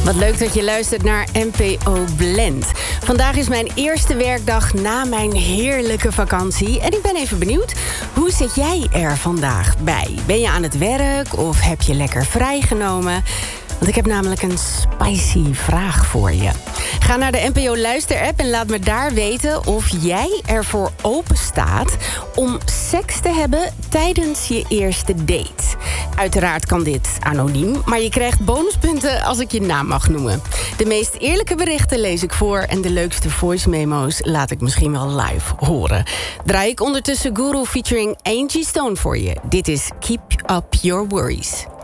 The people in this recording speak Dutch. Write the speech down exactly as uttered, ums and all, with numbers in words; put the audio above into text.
Wat leuk dat je luistert naar N P O Blend. Vandaag is mijn eerste werkdag na mijn heerlijke vakantie. En ik ben even benieuwd, hoe zit jij er vandaag bij? Ben je aan het werk of heb je lekker vrijgenomen? Want ik heb namelijk een spicy vraag voor je. Ga naar de N P O Luister-app en laat me daar weten of jij ervoor open staat om seks te hebben tijdens je eerste date. Uiteraard kan dit anoniem, maar je krijgt bonuspunten als ik je naam mag noemen. De meest eerlijke berichten lees ik voor en de leukste voice memo's laat ik misschien wel live horen. Draai ik ondertussen Guru featuring Angie Stone voor je. Dit is Keep Up Your Worries.